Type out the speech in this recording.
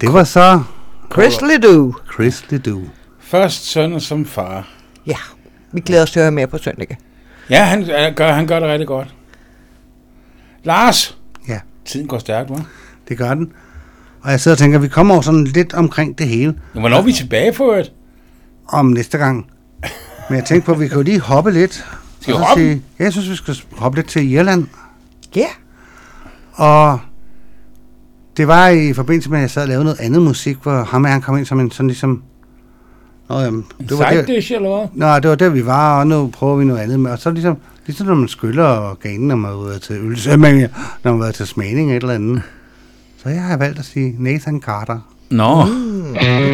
Det var så Chris Ledoux. Først søn og som far. Ja, vi glæder os til at høre mere på søndag. Ja, han gør det rigtig godt. Lars! Ja. Tiden går stærkt, hva'? Det gør den. Og jeg sidder og tænker, vi kommer over sådan lidt omkring det hele. Ja, hvornår er vi tilbage på et? Om næste gang. Men jeg tænker på, at vi kan jo lige hoppe lidt. Skal vi hoppe? Ja, jeg synes, vi skal hoppe lidt til Irland. Ja. Og det var i forbindelse med, at jeg sad og lavede noget andet musik, hvor han kom ind som en sådan ligesom... Det var side dish, eller hvad? Det var der, vi var, og nu prøver vi noget andet med. Og så ligesom når man skyller organen, når man har været til ølsømning, når man har været til smagning eller andet. Så jeg har valgt at sige Nathan Carter. Nå.